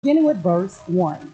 beginning with verse 1.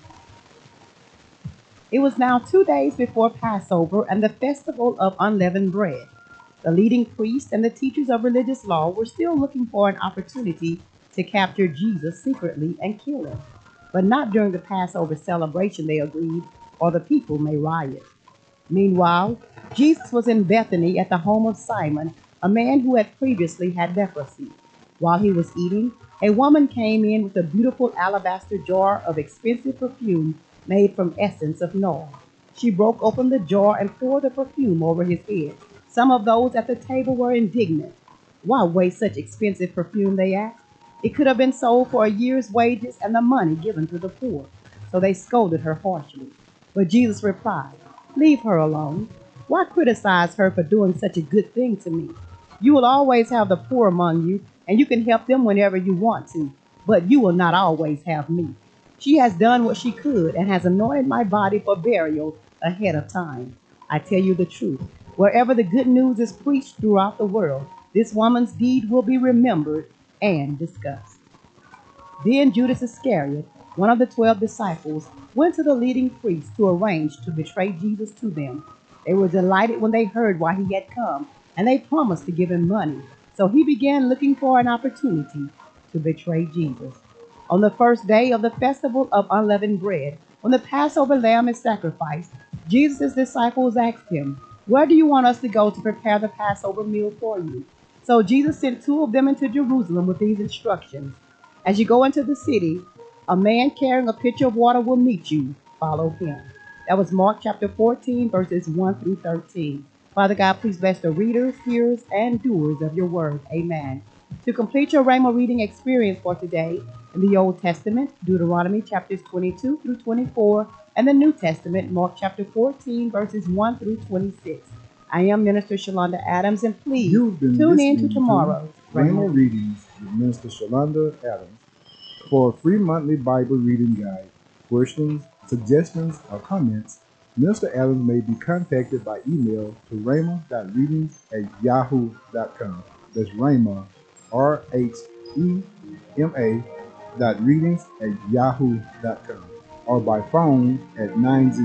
It was now 2 days before Passover and the festival of unleavened bread. The leading priests and the teachers of religious law were still looking for an opportunity to capture Jesus secretly and kill him. But not during the Passover celebration, they agreed, or the people may riot. Meanwhile, Jesus was in Bethany at the home of Simon, a man who had previously had leprosy. While he was eating, a woman came in with a beautiful alabaster jar of expensive perfume made from essence of nard. She broke open the jar and poured the perfume over his head. Some of those at the table were indignant. Why waste such expensive perfume, they asked. It could have been sold for a year's wages and the money given to the poor. So they scolded her harshly. But Jesus replied, "Leave her alone. Why criticize her for doing such a good thing to me? You will always have the poor among you, and you can help them whenever you want to, but you will not always have me. She has done what she could and has anointed my body for burial ahead of time. I tell you the truth. Wherever the good news is preached throughout the world, this woman's deed will be remembered and discussed." Then Judas Iscariot, one of the 12 disciples, went to the leading priests to arrange to betray Jesus to them. They were delighted when they heard why he had come, and they promised to give him money. So he began looking for an opportunity to betray Jesus. On the first day of the festival of unleavened bread, when the Passover lamb is sacrificed, Jesus' disciples asked him, "Where do you want us to go to prepare the Passover meal for you?" So Jesus sent two of them into Jerusalem with these instructions. As you go into the city, a man carrying a pitcher of water will meet you. Follow him. That was Mark chapter 14, verses 1 through 13. Father God, please bless the readers, hearers, and doers of your word. Amen. To complete your Rhema reading experience for today, in the Old Testament, Deuteronomy chapters 22 through 24, and the New Testament, Mark chapter 14, verses 1 through 26. I am Minister Shalonda Adams, and please You've been tune in to listening to tomorrow's Rhema Readings with Minister Shalonda Adams. For a free monthly Bible reading guide, questions, suggestions, or comments, Minister Adams may be contacted by email to rhema.readings@yahoo.com. That's Rhema, RHEMA .readings@yahoo.com, or by phone at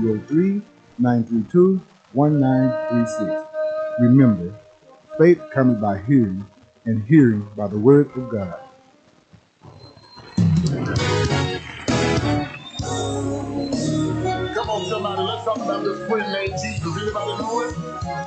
903-932-1936. Remember, faith comes by hearing, and hearing by the word of God. Come on, somebody, let's talk about this friend named Jesus. Anybody know it?